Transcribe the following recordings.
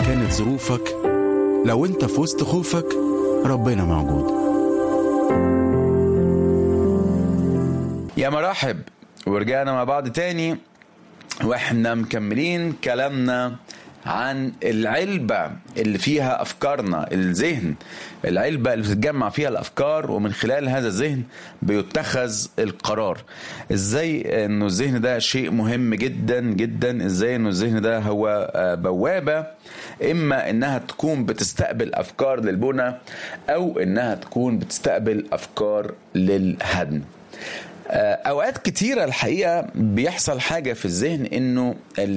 كانت ظروفك، لو انت في وسط خوفك ربنا موجود. يا مرحب، ورجعنا مع بعض تاني واحنا مكملين كلامنا عن العلبة اللي فيها أفكارنا، الذهن، العلبة اللي بتتجمع فيها الأفكار، ومن خلال هذا الذهن بيتخذ القرار. إزاي إنه الذهن ده شيء مهم جدا جدا، إزاي إنه الذهن ده هو بوابة، إما إنها تكون بتستقبل أفكار للبنى أو إنها تكون بتستقبل أفكار للهدم. اوقات كتيرة الحقيقة بيحصل حاجة في الذهن، انه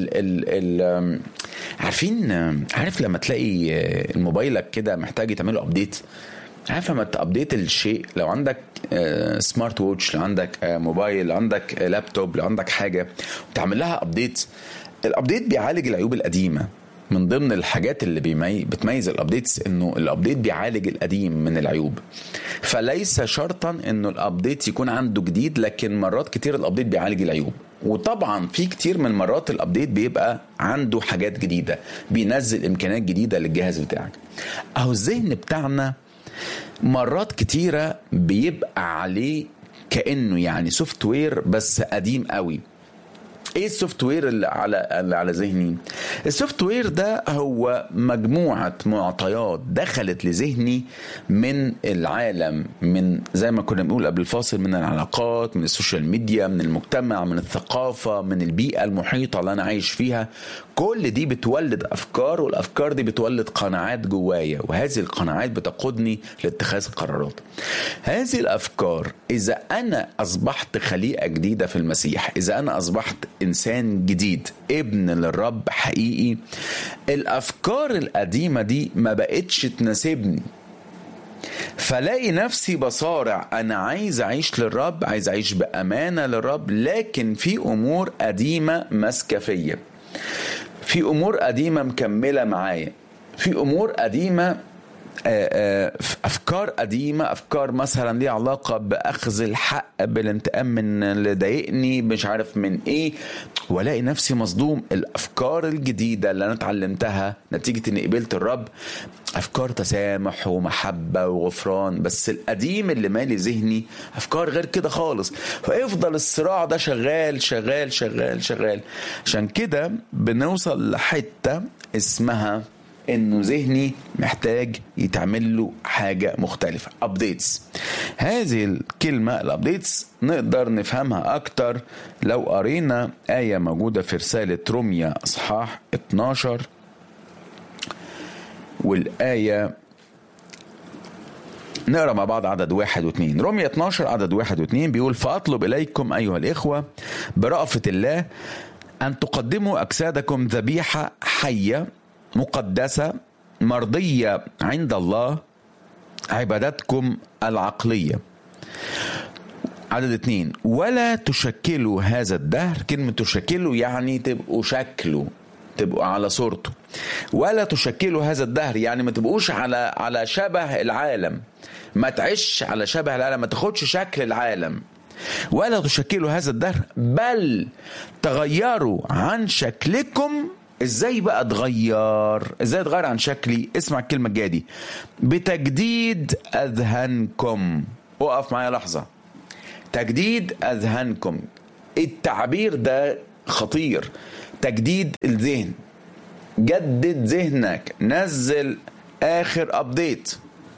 عارف لما تلاقي الموبايلك كده محتاج يتعمله ابديت. عارف لما تابديت الشيء، لو عندك سمارت ووتش، لو عندك موبايل، لو عندك لابتوب، لو عندك حاجة وتعمل لها ابديت، الابديت بيعالج العيوب القديمة. من ضمن الحاجات اللي بتميز الابديتس انه الابديت بيعالج القديم من العيوب. فليس شرطا انه الابديت يكون عنده جديد، لكن مرات كتير الابديت بيعالج العيوب. وطبعا في كتير من مرات الابديت بيبقى عنده حاجات جديدة، بينزل امكانيات جديدة للجهاز بتاعك. اهو الذهن بتاعنا مرات كتيرة بيبقى عليه كأنه يعني سوفت وير بس قديم قوي. ايه السوفت وير اللي على ذهني؟ السوفت وير ده هو مجموعة معطيات دخلت لذهني من العالم، من زي ما كنا بنقول قبل الفاصل، من العلاقات، من السوشيال ميديا، من المجتمع، من الثقافة، من البيئة المحيطة اللي انا عايش فيها. كل دي بتولد افكار، والافكار دي بتولد قناعات جوايا، وهذه القناعات بتقودني لاتخاذ قرارات. هذه الافكار اذا انا اصبحت خليقة جديدة في المسيح، اذا انا اصبحت إنسان جديد، ابن للرب حقيقي، الأفكار القديمة دي ما بقتش تناسبني. فلاقي نفسي بصارع، أنا عايز أعيش للرب، عايز أعيش بأمانة للرب، لكن في أمور قديمة ماسكة فيا، في أمور قديمة مكملة معايا، في أمور قديمة، أفكار قديمة، أفكار مثلا ليها علاقة بأخذ الحق، بالانتقام من اللي ضايقني، مش عارف من إيه، ولاقي نفسي مصدوم. الأفكار الجديدة اللي أنا اتعلمتها نتيجة إني قبلت الرب أفكار تسامح ومحبة وغفران، بس القديم اللي مالي ذهني أفكار غير كده خالص. فيفضل الصراع ده شغال شغال شغال شغال. عشان كده بنوصل لحتة اسمها انه ذهني محتاج يتعمل له حاجة مختلفة، ابديتس. هذه الكلمة الابديتس نقدر نفهمها اكتر لو قرينا آية موجودة في رسالة روميا اصحاح 12، والآية نقرأ مع بعض عدد 1 و2. روميا 12 عدد 1 و2 بيقول: فأطلب إليكم أيها الإخوة برأفة الله أن تقدموا أجسادكم ذبيحة حية مقدسة مرضية عند الله، عبادتكم العقلية. عدد 2: ولا تشكلوا هذا الدهر. كلمة تشكلوا يعني تبقوا شكله، تبقوا على صورته. ولا تشكلوا هذا الدهر يعني ما تبقوش على شبه العالم، ما تعيش على شبه العالم، ما تاخدش شكل العالم. ولا تشكلوا هذا الدهر بل تغيروا عن شكلكم. ازاي بقى ازاي اتغير عن شكلي؟ اسمع الكلمة الجاية دي: بتجديد اذهانكم. وقف معايا لحظة. تجديد اذهانكم، التعبير ده خطير. تجديد الذهن، جدد ذهنك، نزل اخر ابديت،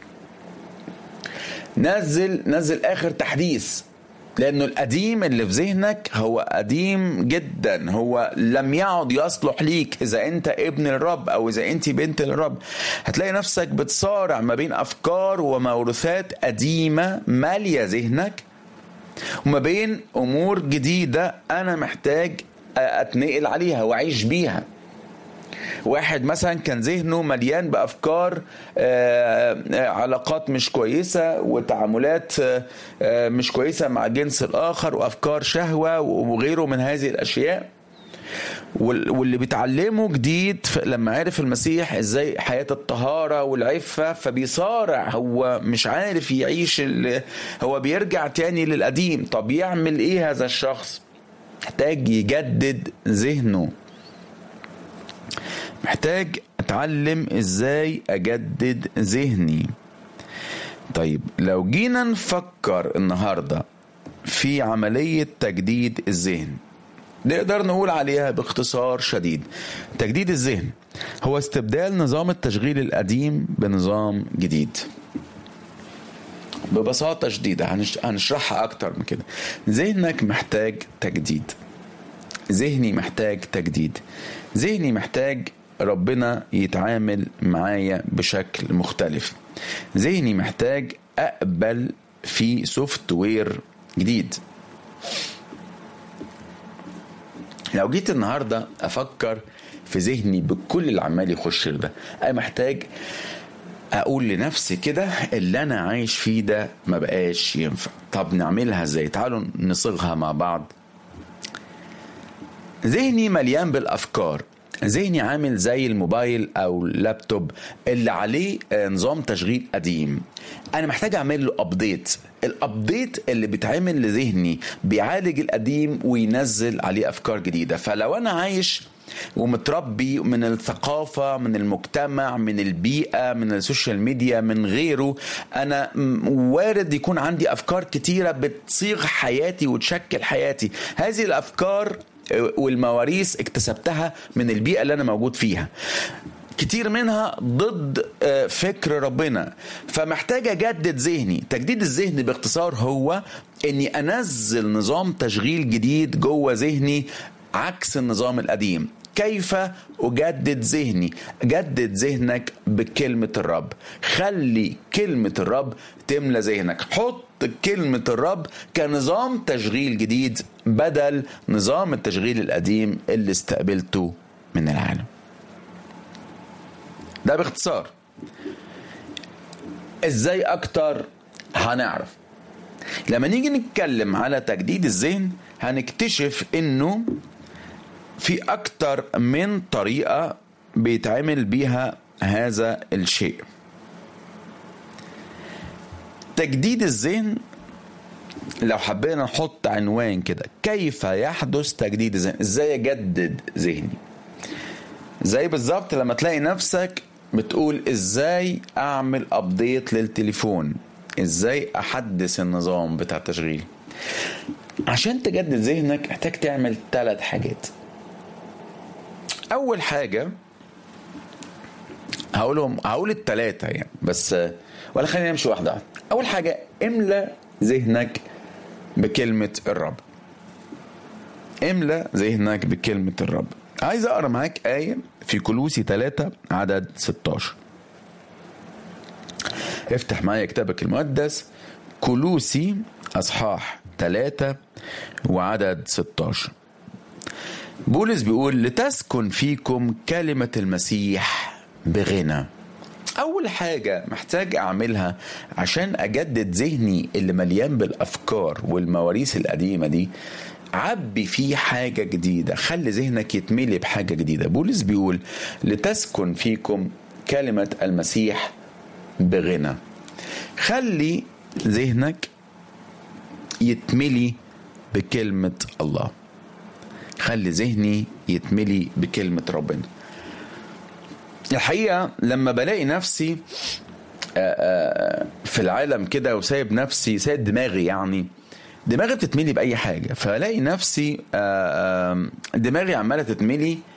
نزل اخر تحديث، لأنه القديم اللي في ذهنك هو قديم جدا، هو لم يعد يصلح ليك. إذا أنت ابن الرب أو إذا أنت بنت الرب، هتلاقي نفسك بتصارع ما بين أفكار وموروثات قديمة مالية ذهنك، وما بين أمور جديدة أنا محتاج أتنقل عليها وأعيش بيها. واحد مثلا كان ذهنه مليان بأفكار علاقات مش كويسة وتعاملات مش كويسة مع الجنس الآخر وأفكار شهوة وغيره من هذه الأشياء، واللي بيتعلمه جديد لما عرف المسيح ازاي حياة الطهارة والعفة، فبيصارع، هو مش عارف يعيش، هو بيرجع تاني للقديم. طب يعمل ايه هذا الشخص؟ محتاج يجدد ذهنه، محتاج اتعلم ازاي اجدد ذهني. طيب لو جينا نفكر النهاردة في عملية تجديد الذهن، نقدر نقول عليها باختصار شديد: تجديد الذهن هو استبدال نظام التشغيل القديم بنظام جديد. ببساطة شديدة هنشرحها أكتر من كده. ذهنك محتاج تجديد، ذهني محتاج تجديد، ذهني محتاج ربنا يتعامل معايا بشكل مختلف، ذهني محتاج أقبل في سوفت وير جديد. لو جيت النهاردة أفكر في ذهني بكل اللي عمال يخش ده، أنا محتاج أقول لنفسي كده: اللي أنا عايش فيه ده ما بقاش ينفع. طب نعملها إزاي؟ تعالوا نصيغها مع بعض. ذهني مليان بالأفكار، ذهني عامل زي الموبايل أو اللابتوب اللي عليه نظام تشغيل قديم. أنا محتاج أعمل له أبديت. الأبديت اللي بيتعمل لذهني بيعالج القديم وينزل عليه أفكار جديدة. فلو أنا عايش ومتربي من الثقافة، من المجتمع، من البيئة، من السوشيال ميديا، من غيره، أنا وارد يكون عندي أفكار كتيرة بتصيغ حياتي وتشكل حياتي. هذه الأفكار والمواريث اكتسبتها من البيئة اللي أنا موجود فيها، كتير منها ضد فكر ربنا. فمحتاج أجدد ذهني. تجديد الذهن باختصار هو أني أنزل نظام تشغيل جديد جوه ذهني عكس النظام القديم. كيف أجدد ذهني؟ جدد ذهنك بكلمة الرب. خلي كلمة الرب تملى ذهنك. حط كلمة الرب كنظام تشغيل جديد بدل نظام التشغيل القديم اللي استقبلته من العالم. ده باختصار. ازاي اكتر؟ هنعرف لما نيجي نتكلم على تجديد الذهن. هنكتشف انه في اكتر من طريقة بيتعمل بيها هذا الشيء. تجديد الذهن، لو حبينا نحط عنوان كده: كيف يحدث تجديد الذهن؟ ازاي اجدد ذهني؟ زي بالظبط لما تلاقي نفسك بتقول: ازاي اعمل ابديت للتليفون، ازاي احدث النظام بتاع التشغيل. عشان تجدد ذهنك محتاج تعمل 3 حاجات. اول حاجة هقول 3 يعني، بس ولا خلينا نمشي واحدة. اول حاجة: املى ذهنك بكلمة الرب. املى ذهنك بكلمة الرب. عايز اقرا معاك آية في كولوسي 3 عدد 16. افتح معايا كتابك المقدس، كولوسي اصحاح 3 وعدد 16. بولس بيقول: لتسكن فيكم كلمة المسيح بغنى. أول حاجة محتاج أعملها عشان أجدد ذهني اللي مليان بالأفكار والمواريث القديمة دي، عبي فيه حاجة جديدة. خلي ذهنك يتملي بحاجة جديدة. بولس بيقول: لتسكن فيكم كلمة المسيح بغنى. خلي ذهنك يتملي بكلمة الله. خلي ذهني يتملي بكلمة ربنا. الحقيقة لما بلاقي نفسي في العالم كده وسايب نفسي، سايب دماغي، يعني دماغي بتتملي بأي حاجة، فلاقي نفسي دماغي عمالة تتملي